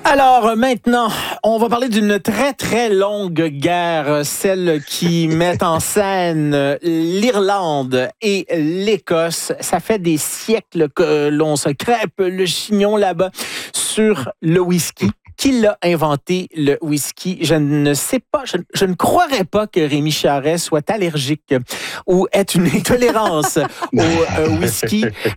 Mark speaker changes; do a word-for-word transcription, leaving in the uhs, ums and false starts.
Speaker 1: Alors maintenant, on va parler d'une très très longue guerre, celle qui met en scène l'Irlande et l'Écosse. Ça fait des siècles que l'on se crêpe le chignon là-bas sur le whisky. Qui l'a inventé, le whisky? Je ne sais pas, je, je ne croirais pas que Rémi Charest soit allergique ou ait une intolérance au euh, whisky.